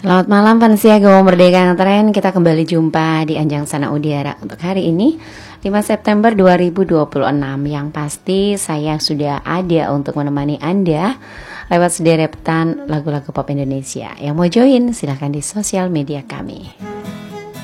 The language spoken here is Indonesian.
Selamat malam Vansia Gawa Merdeka Ngetren. Kita kembali jumpa di Anjang Sana Udiara untuk hari ini 5 September 2026. Yang pasti saya sudah ada untuk menemani Anda lewat sederetan lagu-lagu pop Indonesia. Yang mau join silahkan di sosial media kami.